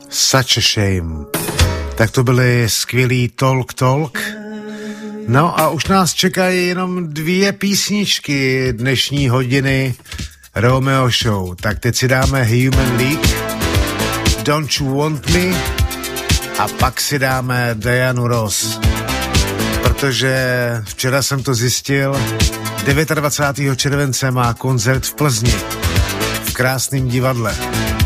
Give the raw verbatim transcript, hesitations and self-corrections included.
Such a shame. Tak to byly skvělý Talk Talk. No a už nás čekají jenom dvě písničky dnešní hodiny Romeo Show. Tak teď si dáme Human League, Don't You Want Me a pak si dáme Dianu Ross. Protože včera jsem to zjistil, dvacátého devátého července má koncert v Plzni v krásném divadle.